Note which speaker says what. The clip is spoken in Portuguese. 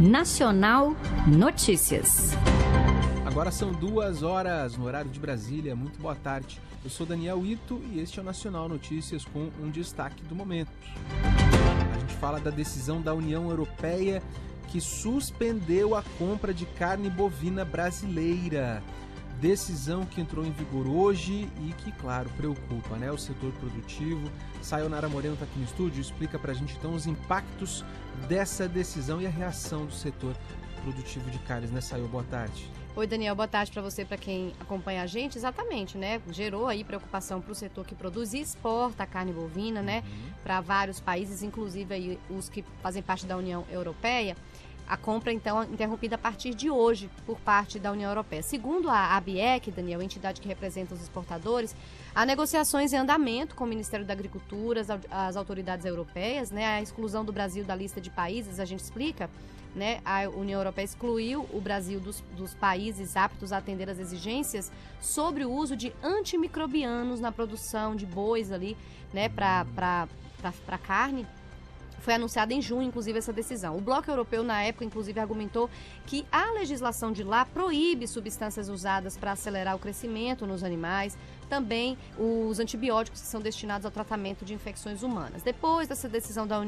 Speaker 1: Nacional Notícias.
Speaker 2: Agora são 2 horas no horário de Brasília. Muito boa tarde. Eu sou Daniel Ito e este é o Nacional Notícias com um destaque do momento. A gente fala da decisão da União Europeia que suspendeu a compra de carne bovina brasileira. Decisão que entrou em vigor hoje e que, claro, preocupa, né, o setor produtivo. Sayonara Moreno está aqui no estúdio e explica para a gente, então, os impactos dessa decisão e a reação do setor produtivo de carnes, né, Sayo? Boa tarde.
Speaker 3: Oi, Daniel, boa tarde para você, para quem acompanha a gente. Exatamente, né? Gerou aí preocupação para o setor que produz e exporta a carne bovina, né? Para vários países, inclusive aí os que fazem parte da União Europeia. A compra, então, interrompida a partir de hoje por parte da União Europeia. Segundo a ABIEC, Daniel, entidade que representa os exportadores, há negociações em andamento com o Ministério da Agricultura, as autoridades europeias, né? A exclusão do Brasil da lista de países, a gente explica, né? A União Europeia excluiu o Brasil dos países aptos a atender às exigências sobre o uso de antimicrobianos na produção de bois ali, né? Para carne. Foi anunciada em junho, inclusive, essa decisão. O Bloco Europeu, na época, inclusive, argumentou que a legislação de lá proíbe substâncias usadas para acelerar o crescimento nos animais, também os antibióticos que são destinados ao tratamento de infecções humanas. Depois dessa decisão da União